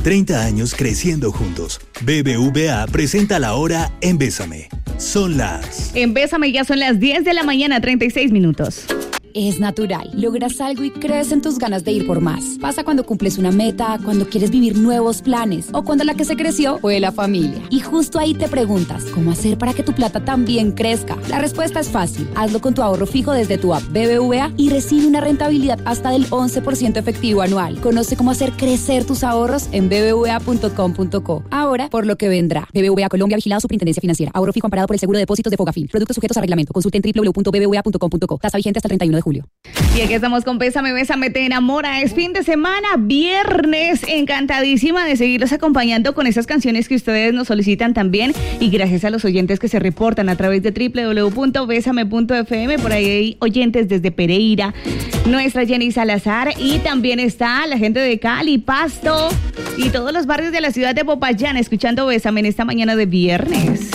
30 años creciendo juntos. BBVA presenta la hora en Bésame. Son las... En Bésame ya son las 10 de la mañana, 36 minutos. Es natural. Logras algo y crees en tus ganas de ir por más. Pasa cuando cumples una meta, cuando quieres vivir nuevos planes o cuando la que se creció fue la familia. Y justo ahí te preguntas, ¿cómo hacer para que tu plata también crezca? La respuesta es fácil. Hazlo con tu ahorro fijo desde tu app BBVA y recibe una rentabilidad hasta del 11% efectivo anual. Conoce cómo hacer crecer tus ahorros en bbva.com.co. Ahora, por lo que vendrá. BBVA Colombia, vigilado Superintendencia Financiera. Ahorro fijo amparado por el seguro de depósitos de Fogafín. Productos sujetos a reglamento. Consulte en www.bbva.com.co. Tasa vigente hasta el 31 de julio. Y aquí estamos con Bésame, Bésame, te enamora. Es fin de semana, viernes, encantadísima de seguirlos acompañando con esas canciones que ustedes nos solicitan también. Y gracias a los oyentes que se reportan a través de www.besame.fm. Por ahí hay oyentes desde Pereira, nuestra Jenny Salazar. Y también está la gente de Cali, Pasto y todos los barrios de la ciudad de Popayán escuchando Bésame en esta mañana de viernes.